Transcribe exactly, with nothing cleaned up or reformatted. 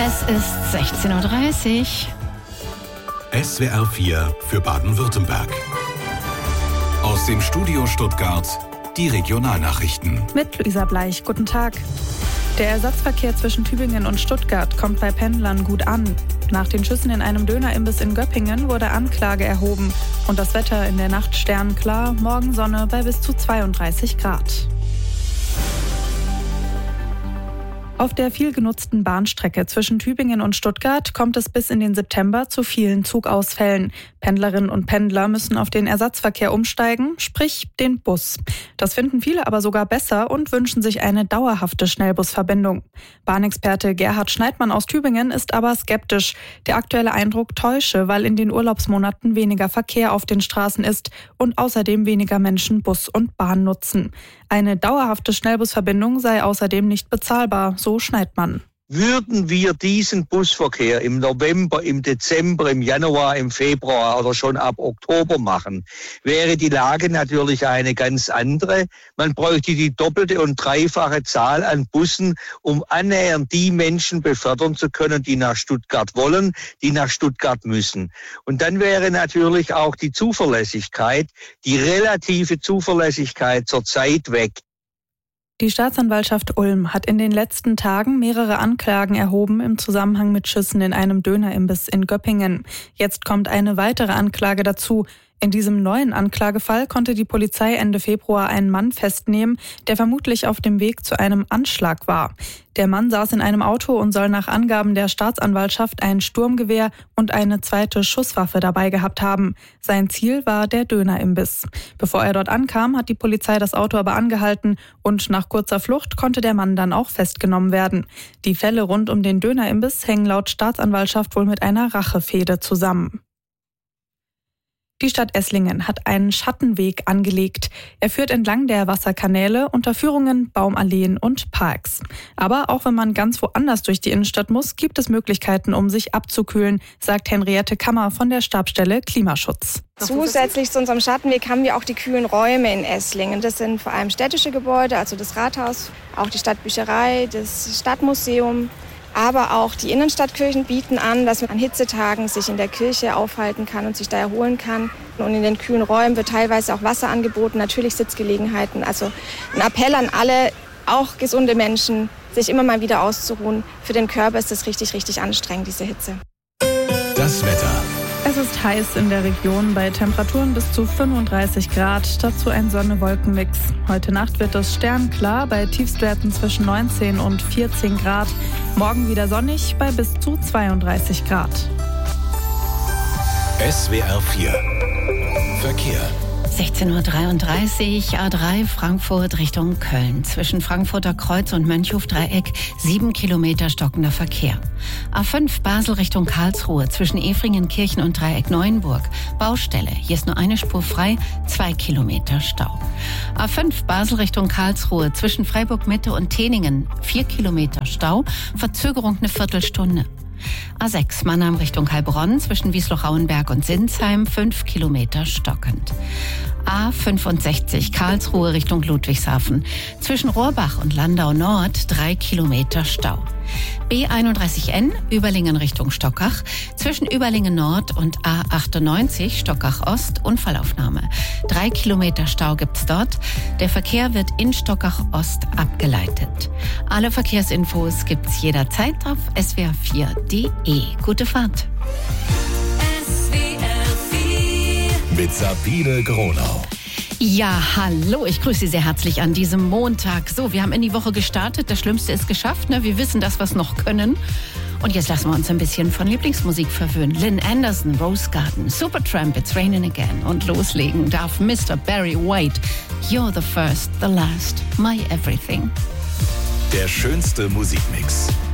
Es ist sechzehn Uhr dreißig. S W R vier für Baden-Württemberg. Aus dem Studio Stuttgart die Regionalnachrichten. Mit Luisa Bleich, guten Tag. Der Ersatzverkehr zwischen Tübingen und Stuttgart kommt bei Pendlern gut an. Nach den Schüssen in einem Dönerimbiss in Göppingen wurde Anklage erhoben. Und das Wetter in der Nacht sternklar, morgen Sonne bei bis zu zweiunddreißig Grad. Auf der viel genutzten Bahnstrecke zwischen Tübingen und Stuttgart kommt es bis in den September zu vielen Zugausfällen. Pendlerinnen und Pendler müssen auf den Ersatzverkehr umsteigen, sprich den Bus. Das finden viele aber sogar besser und wünschen sich eine dauerhafte Schnellbusverbindung. Bahnexperte Gerhard Schneidmann aus Tübingen ist aber skeptisch. Der aktuelle Eindruck täusche, weil in den Urlaubsmonaten weniger Verkehr auf den Straßen ist und außerdem weniger Menschen Bus und Bahn nutzen. Eine dauerhafte Schnellbusverbindung sei außerdem nicht bezahlbar, so Schneidmann. Würden wir diesen Busverkehr im November, im Dezember, im Januar, im Februar oder schon ab Oktober machen, wäre die Lage natürlich eine ganz andere. Man bräuchte die doppelte und dreifache Zahl an Bussen, um annähernd die Menschen befördern zu können, die nach Stuttgart wollen, die nach Stuttgart müssen. Und dann wäre natürlich auch die Zuverlässigkeit, die relative Zuverlässigkeit zurzeit weg. Die Staatsanwaltschaft Ulm hat in den letzten Tagen mehrere Anklagen erhoben im Zusammenhang mit Schüssen in einem Dönerimbiss in Göppingen. Jetzt kommt eine weitere Anklage dazu. In diesem neuen Anklagefall konnte die Polizei Ende Februar einen Mann festnehmen, der vermutlich auf dem Weg zu einem Anschlag war. Der Mann saß in einem Auto und soll nach Angaben der Staatsanwaltschaft ein Sturmgewehr und eine zweite Schusswaffe dabei gehabt haben. Sein Ziel war der Dönerimbiss. Bevor er dort ankam, hat die Polizei das Auto aber angehalten und nach kurzer Flucht konnte der Mann dann auch festgenommen werden. Die Fälle rund um den Dönerimbiss hängen laut Staatsanwaltschaft wohl mit einer Rachefehde zusammen. Die Stadt Esslingen hat einen Schattenweg angelegt. Er führt entlang der Wasserkanäle, Unterführungen, Baumalleen und Parks. Aber auch wenn man ganz woanders durch die Innenstadt muss, gibt es Möglichkeiten, um sich abzukühlen, sagt Henriette Kammer von der Stabsstelle Klimaschutz. Zusätzlich zu unserem Schattenweg haben wir auch die kühlen Räume in Esslingen. Das sind vor allem städtische Gebäude, also das Rathaus, auch die Stadtbücherei, das Stadtmuseum. Aber auch die Innenstadtkirchen bieten an, dass man an Hitzetagen sich in der Kirche aufhalten kann und sich da erholen kann. Und in den kühlen Räumen wird teilweise auch Wasser angeboten, natürlich Sitzgelegenheiten. Also ein Appell an alle, auch gesunde Menschen, sich immer mal wieder auszuruhen. Für den Körper ist das richtig, richtig anstrengend, diese Hitze. Das Wetter. Es ist heiß in der Region bei Temperaturen bis zu fünfunddreißig Grad, dazu ein Sonne-Wolken-Mix. Heute Nacht wird es sternklar bei Tiefstwerten zwischen neunzehn und vierzehn Grad. Morgen wieder sonnig bei bis zu zweiunddreißig Grad. S W R vier Verkehr. sechzehn Uhr dreiunddreißig, A drei Frankfurt Richtung Köln. Zwischen Frankfurter Kreuz und Mönchhofdreieck sieben Kilometer stockender Verkehr. A fünf Basel Richtung Karlsruhe zwischen Efringenkirchen und Dreieck Neuenburg. Baustelle. Hier ist nur eine Spur frei, zwei Kilometer Stau. A fünf Basel Richtung Karlsruhe zwischen Freiburg Mitte und Teningen vier Kilometer Stau. Verzögerung eine Viertelstunde. A sechs Mannheim Richtung Heilbronn zwischen Wiesloch-Rauenberg und Sinsheim fünf Kilometer stockend. A fünfundsechzig Karlsruhe Richtung Ludwigshafen zwischen Rohrbach und Landau Nord drei Kilometer Stau. B einunddreißig N Überlingen Richtung Stockach zwischen Überlingen Nord und A achtundneunzig Stockach Ost Unfallaufnahme. Drei Kilometer Stau gibt's dort. Der Verkehr wird in Stockach Ost abgeleitet. Alle Verkehrsinfos gibt's jederzeit auf S W R vier punkt de. Gute Fahrt. S W R vier mit Sabine Gronau. Ja, hallo, ich grüße Sie sehr herzlich an diesem Montag. So, wir haben in die Woche gestartet, das Schlimmste ist geschafft, ne? Wir wissen das, was noch können. Und jetzt lassen wir uns ein bisschen von Lieblingsmusik verwöhnen. Lynn Anderson, Rose Garden, Supertramp, It's Raining Again. Und loslegen darf Mister Barry White. You're the first, the last, my everything. Der schönste Musikmix.